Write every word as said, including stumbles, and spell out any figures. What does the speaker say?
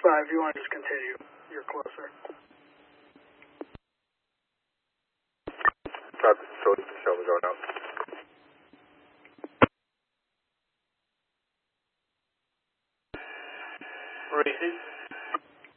five, you want to just continue. You're closer. five, so shall we go now? Repeat.